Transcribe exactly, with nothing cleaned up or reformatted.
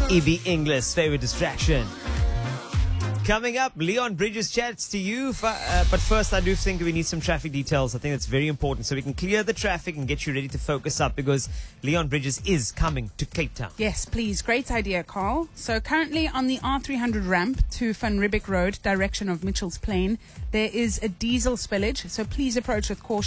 E B English, favorite distraction. Coming up, Leon Bridges chats to you. For, uh, but first, I do think we need some traffic details. I think that's very important so we can clear the traffic and get you ready to focus up because Leon Bridges is coming to Cape Town. Yes, please. Great idea, Carl. So currently on the R three hundred ramp to Van Riebeck Road, direction of Mitchell's Plain, there is a diesel spillage. So please approach with caution.